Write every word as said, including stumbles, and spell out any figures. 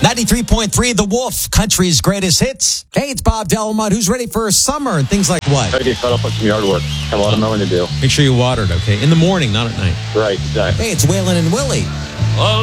ninety-three point three The Wolf, country's greatest hits. Hey, it's Bob Delamont. Who's ready for summer and things like what? I get caught up on some yard work. Have a lot of mowing to do. Make sure you water it, okay? In the morning, not at night. Right, exactly. Hey, it's Waylon and Willie. Oh,